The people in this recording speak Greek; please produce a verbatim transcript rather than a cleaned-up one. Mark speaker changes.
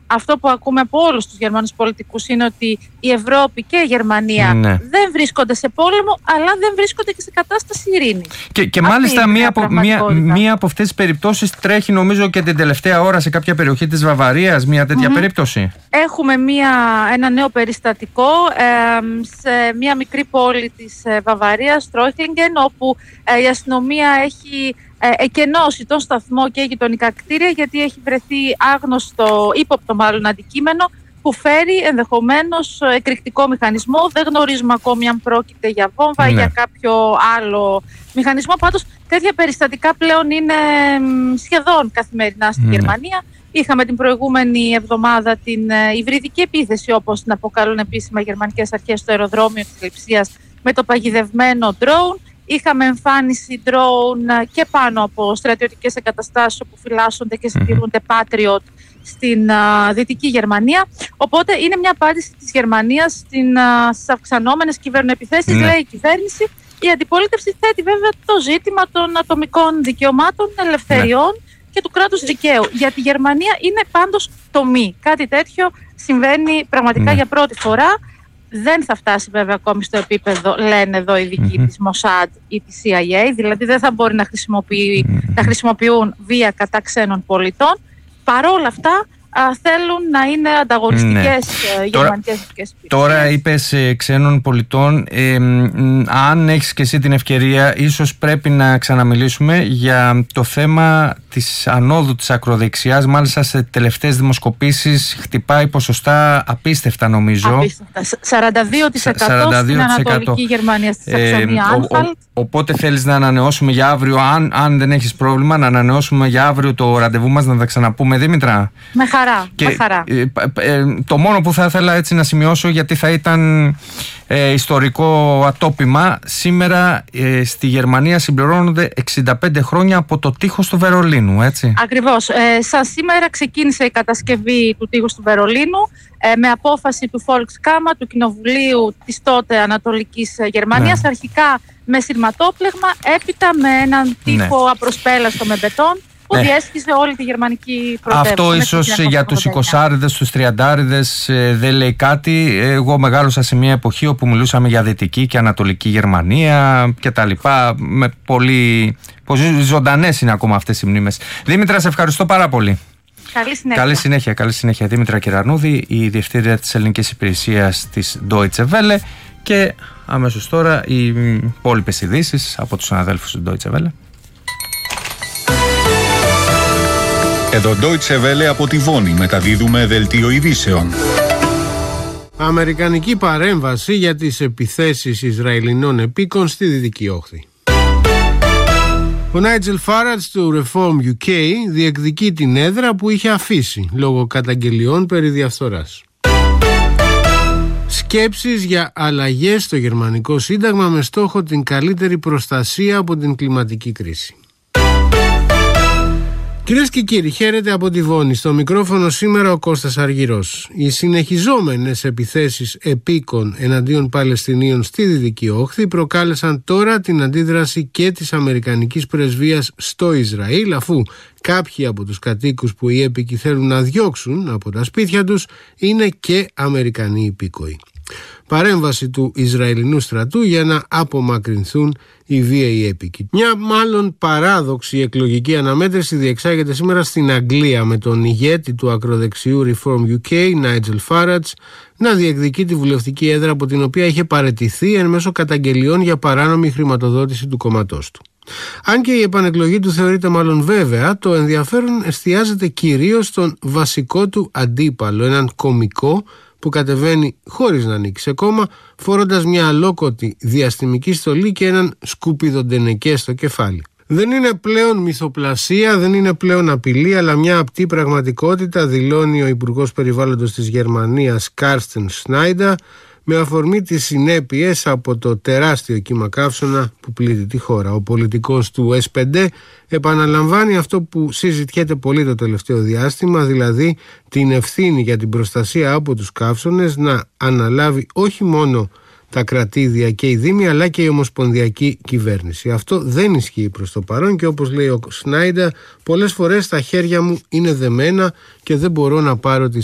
Speaker 1: αυτό που ακούμε από όλους τους Γερμανούς πολιτικούς είναι ότι η Ευρώπη και η Γερμανία ναι. δεν βρίσκονται σε πόλεμο, αλλά δεν βρίσκονται και σε κατάσταση ειρήνης.
Speaker 2: Και, και μάλιστα μία από, μία, μία από αυτές τις περιπτώσεις τρέχει νομίζω και την τελευταία ώρα σε κάποια περιοχή της Βαβαρίας, μία τέτοια mm-hmm. περίπτωση.
Speaker 1: Έχουμε μία, ένα νέο περιστατικό ε, σε μία μικρή πόλη της ε, Βαβαρίας, Τρόιχλιγκεν, όπου ε, η αστυνομία έχει ε, εκενώσει τον σταθμό και γειτονικά κτίρια, γιατί έχει βρεθεί άγνωστο, ύποπτο μάλλον αντικείμενο, που φέρει ενδεχομένως εκρηκτικό μηχανισμό. Δεν γνωρίζουμε ακόμη αν πρόκειται για βόμβα ναι. ή για κάποιο άλλο μηχανισμό. Πάντως τέτοια περιστατικά πλέον είναι σχεδόν καθημερινά στη ναι. Γερμανία. Είχαμε την προηγούμενη εβδομάδα την uh, υβριδική επίθεση, όπως την αποκαλούν επίσημα οι γερμανικές αρχές, στο αεροδρόμιο της Λειψίας με το παγιδευμένο drone. Είχαμε εμφάνιση drone uh, και πάνω από στρατιωτικές εγκαταστάσεις όπου φυλάσσονται και συντηρούνται mm-hmm. Patriot στην uh, Δυτική Γερμανία. Οπότε είναι μια απάντηση της Γερμανίας στην, uh, στις αυξανόμενες κυβερνοεπιθέσεις, mm-hmm. λέει η κυβέρνηση. Η αντιπολίτευση θέτει βέβαια το ζήτημα των ατομικών δικαιωμάτων, ελευθεριών mm-hmm. και του κράτους δικαίου. Για τη Γερμανία είναι πάντως τομή. Κάτι τέτοιο συμβαίνει πραγματικά mm. για πρώτη φορά. Δεν θα φτάσει βέβαια ακόμη στο επίπεδο, λένε εδώ οι ειδικοί mm-hmm. της Mossad ή της σι άι έι, δηλαδή δεν θα μπορεί να, χρησιμοποιεί, mm-hmm. να χρησιμοποιούν βία κατά ξένων πολιτών. Παρόλα αυτά, α, θέλουν να είναι ανταγωνιστικές ναι. ε, γερμανικές δυτικές υπηρεσίες.
Speaker 2: Τώρα είπες ε, ξένων πολιτών. Ε, ε, αν έχεις και εσύ την ευκαιρία, ίσως πρέπει να ξαναμιλήσουμε για το θέμα της ανόδου της ακροδεξιάς. Μάλιστα σε τελευταίες δημοσκοπήσεις χτυπάει ποσοστά απίστευτα νομίζω.
Speaker 1: Απίστευτα. σαράντα δύο τοις εκατό, σαράντα δύο τοις εκατό στην Ανατολική Γερμανία, στη Σαξονία Άνχαλτ.
Speaker 2: Οπότε θέλεις να ανανεώσουμε για αύριο, αν, αν δεν έχεις πρόβλημα, να ανανεώσουμε για αύριο το ραντεβού μας, να τα ξαναπούμε, Δήμητρα?
Speaker 1: Με χαρά,
Speaker 2: και,
Speaker 1: με χαρά.
Speaker 2: Ε, ε, το μόνο που θα ήθελα έτσι να σημειώσω, γιατί θα ήταν ε, ιστορικό ατόπιμα, σήμερα ε, στη Γερμανία συμπληρώνονται εξήντα πέντε χρόνια από το τείχος του Βερολίνου, έτσι.
Speaker 1: Ακριβώς. Ε, σαν σήμερα ξεκίνησε η κατασκευή του τείχους του Βερολίνου ε, με απόφαση του Volkskammer, του Κοινοβουλίου της τότε Ανατολικής Γερμανίας, ναι. αρχικά με σειρματόπλεγμα, έπειτα με έναν τείχο ναι. απροσπέλαστο με μπετόν, που ναι. διέσχιζε όλη τη γερμανική πρωτεύουσα. Αυτό
Speaker 2: ίσως για τους εικοσάριδες, τους τριαντάριδες ε, δεν λέει κάτι. Εγώ μεγάλωσα σε μια εποχή όπου μιλούσαμε για Δυτική και Ανατολική Γερμανία και τα λοιπά. Με πολύ, πολύ ζωντανές είναι ακόμα αυτές οι μνήμες. Δήμητρα, σε ευχαριστώ πάρα πολύ.
Speaker 1: Καλή συνέχεια.
Speaker 2: Καλή συνέχεια, καλή συνέχεια. Δήμητρα Κυρανούδη, η Διευθύντρια της Ελληνικής Υπηρεσίας της Deutsche Welle. Και αμέσως τώρα οι υπόλοιπες ειδήσεις από τους συναδέλφους του Deutsche Welle.
Speaker 3: Εδώ Deutsche Welle από τη Βόνη μεταδίδουμε δελτίο ειδήσεων.
Speaker 4: Αμερικανική παρέμβαση για τις επιθέσεις Ισραηλινών επίκων στη Δυτική Όχθη. Ο Νάιτζελ Φάρατς του Reform γιου κέι διεκδικεί την έδρα που είχε αφήσει λόγω καταγγελιών περί διαφθοράς. Σκέψεις για αλλαγές στο γερμανικό σύνταγμα με στόχο την καλύτερη προστασία από την κλιματική κρίση. Κυρίες και κύριοι, χαίρετε από τη Βόνη. Στο μικρόφωνο σήμερα ο Κώστας Αργυρός. Οι συνεχιζόμενες επιθέσεις επίκων εναντίον Παλαιστινίων στη Δυτική Όχθη προκάλεσαν τώρα την αντίδραση και της Αμερικανικής Πρεσβείας στο Ισραήλ, αφού κάποιοι από τους κατοίκους που οι έπικοι θέλουν να διώξουν από τα σπίτια τους είναι και Αμερικανοί υπήκοοι. Παρέμβαση του Ισραηλινού στρατού για να απομακρυνθούν οι βίαιοι έπικοι. Μια μάλλον παράδοξη εκλογική αναμέτρηση διεξάγεται σήμερα στην Αγγλία, με τον ηγέτη του ακροδεξιού Reform γιου κέι, Νάιτζελ Φάρατς, να διεκδικεί τη βουλευτική έδρα από την οποία είχε παραιτηθεί εν μέσω καταγγελιών για παράνομη χρηματοδότηση του κόμματός του. Αν και η επανεκλογή του θεωρείται μάλλον βέβαια, το ενδιαφέρον εστιάζεται κυρίως στον βασικό του αντίπαλο, έναν κωμικό που κατεβαίνει χωρίς να ανήκει σε κόμμα, φορώντας μια αλόκοτη διαστημική στολή και έναν σκουπιδοντενεκέ στο κεφάλι. Δεν είναι πλέον μυθοπλασία, δεν είναι πλέον απειλή, αλλά μια απτή πραγματικότητα, δηλώνει ο Υπουργός Περιβάλλοντος της Γερμανίας Κάρστεν Σνάιντερ, με αφορμή τις συνέπειες από το τεράστιο κύμα καύσωνα που πλήττει τη χώρα. Ο πολιτικός του ες πέντε επαναλαμβάνει αυτό που συζητιέται πολύ το τελευταίο διάστημα, δηλαδή την ευθύνη για την προστασία από τους καύσωνες να αναλάβει όχι μόνο τα κρατήδια και οι δήμοι, αλλά και η ομοσπονδιακή κυβέρνηση. Αυτό δεν ισχύει προς το παρόν και όπως λέει ο Σνάιντερ, πολλές φορές τα χέρια μου είναι δεμένα και δεν μπορώ να πάρω τις